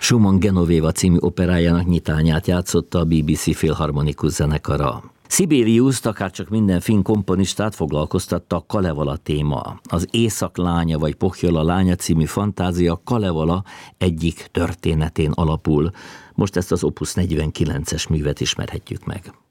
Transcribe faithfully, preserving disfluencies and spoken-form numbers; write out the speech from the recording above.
Schumann Genovéva című operájának nyitányát játszotta a bé bé cé Filharmonikus zenekara. Sibeliuszt, akárcsak minden finn komponistát foglalkoztatta a Kalevala téma. Az Észak lánya vagy Pohjola lánya című fantázia Kalevala egyik történetén alapul. Most ezt az Opus negyvenkilences művet ismerhetjük meg.